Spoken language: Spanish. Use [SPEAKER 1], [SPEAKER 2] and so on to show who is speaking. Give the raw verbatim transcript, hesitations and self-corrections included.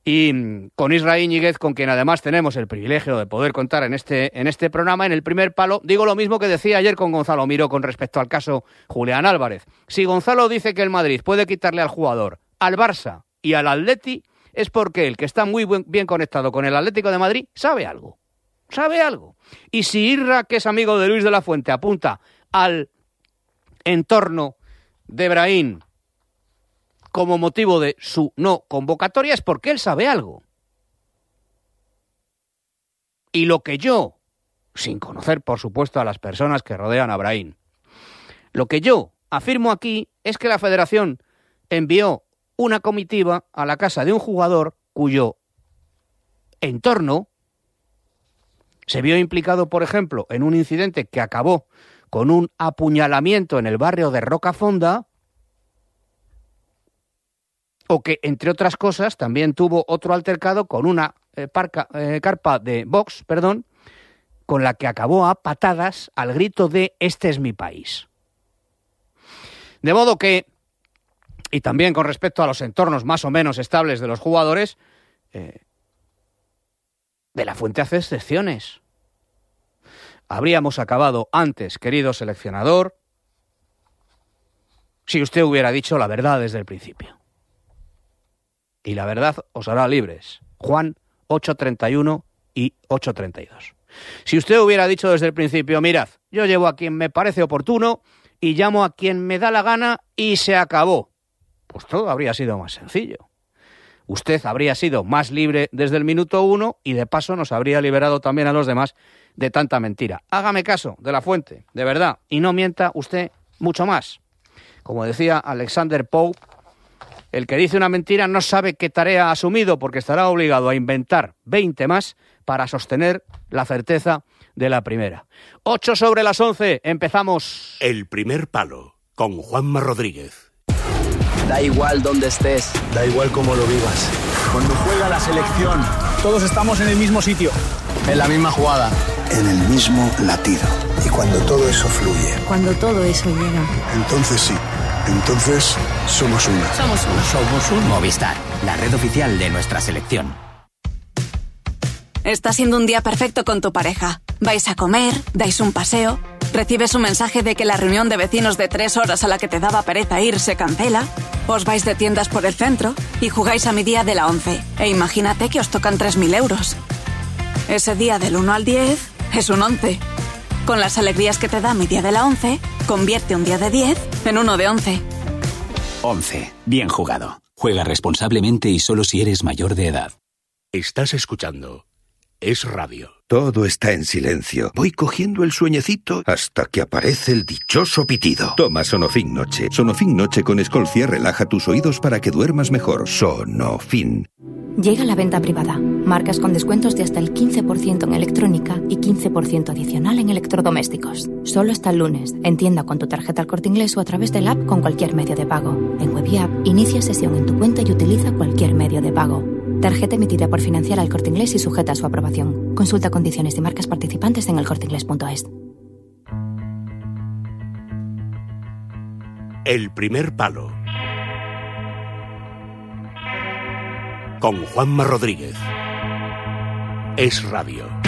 [SPEAKER 1] Y con Israel Íñiguez, con quien además tenemos el privilegio de poder contar en este, en este programa, en el primer palo, digo lo mismo que decía ayer con Gonzalo Miró con respecto al caso Julián Álvarez. Si Gonzalo dice que el Madrid puede quitarle al jugador, al Barça y al Atleti, es porque el que está muy buen, bien conectado con el Atlético de Madrid sabe algo. Sabe algo. Y si Irra, que es amigo de Luis de la Fuente, apunta al entorno de Brahim como motivo de su no convocatoria, es porque él sabe algo. Y lo que yo, sin conocer por supuesto a las personas que rodean a Brahim, lo que yo afirmo aquí es que la Federación envió una comitiva a la casa de un jugador cuyo entorno se vio implicado, por ejemplo, en un incidente que acabó con un apuñalamiento en el barrio de Rocafonda, o que, entre otras cosas, también tuvo otro altercado con una eh, parca, eh, carpa de box, perdón, con la que acabó a patadas al grito de «Este es mi país». De modo que, y también con respecto a los entornos más o menos estables de los jugadores, eh, de la Fuente hace excepciones. Habríamos acabado antes, querido seleccionador, si usted hubiera dicho la verdad desde el principio. Y la verdad os hará libres. Juan ocho treinta y uno y ocho treinta y dos. Si usted hubiera dicho desde el principio, mirad, yo llevo a quien me parece oportuno y llamo a quien me da la gana y se acabó, pues todo habría sido más sencillo. Usted habría sido más libre desde el minuto uno y de paso nos habría liberado también a los demás de tanta mentira. Hágame caso de la Fuente, de verdad, y no mienta usted mucho más. Como decía Alexander Pope, el que dice una mentira no sabe qué tarea ha asumido porque estará obligado a inventar veinte más para sostener la certeza de la primera. Ocho sobre las once, empezamos.
[SPEAKER 2] El primer palo, con Juanma Rodríguez.
[SPEAKER 3] Da igual dónde estés,
[SPEAKER 4] da igual cómo lo vivas.
[SPEAKER 5] Cuando juega la selección, todos estamos en el mismo sitio,
[SPEAKER 3] en la misma jugada,
[SPEAKER 4] en el mismo latido. Y cuando todo eso fluye,
[SPEAKER 6] cuando todo eso llega,
[SPEAKER 4] entonces sí. Entonces, somos una.
[SPEAKER 6] Somos una.
[SPEAKER 3] Somos un
[SPEAKER 7] Movistar, la red oficial de nuestra selección.
[SPEAKER 8] Está siendo un día perfecto con tu pareja. Vais a comer, dais un paseo, recibes un mensaje de que la reunión de vecinos de tres horas a la que te daba pereza ir se cancela, os vais de tiendas por el centro y jugáis a mi día de la once. E imagínate que os tocan tres mil euros. Ese día del uno al diez es un once. Con las alegrías que te da mi día de la once, convierte un día de diez en uno de once.
[SPEAKER 7] once. Bien jugado. Juega responsablemente y solo si eres mayor de edad.
[SPEAKER 2] Estás escuchando Es Radio.
[SPEAKER 9] Todo está en silencio. Voy cogiendo el sueñecito hasta que aparece el dichoso pitido. Toma Sonofin Noche. Sonofin Noche con Escolcia relaja tus oídos para que duermas mejor. Sonofin.
[SPEAKER 10] Llega la venta privada. Marcas con descuentos de hasta el quince por ciento en electrónica y quince por ciento adicional en electrodomésticos. Solo hasta el lunes. En tienda con tu tarjeta El Corte Inglés o a través del app con cualquier medio de pago. En Web y App, inicia sesión en tu cuenta y utiliza cualquier medio de pago. Tarjeta emitida por Financiera El Corte Inglés y sujeta a su aprobación. Consulta condiciones y marcas participantes en el corte inglés punto es.
[SPEAKER 2] El primer palo. Con Juanma Rodríguez. Es Radio.